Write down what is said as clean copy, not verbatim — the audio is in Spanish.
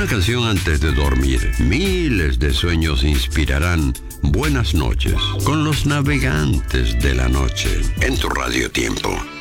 canción antes de dormir. Miles de sueños inspirarán buenas noches con los navegantes de la noche en tu Radio Tiempo.